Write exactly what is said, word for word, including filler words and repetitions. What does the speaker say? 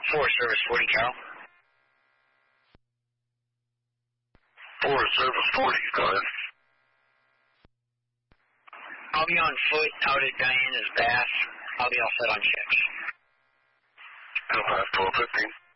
Forest Service forty, Carol. Forest Service forty, go ahead. I'll be on foot out at Diana's bath. I'll be all set on checks. twelve fifteen.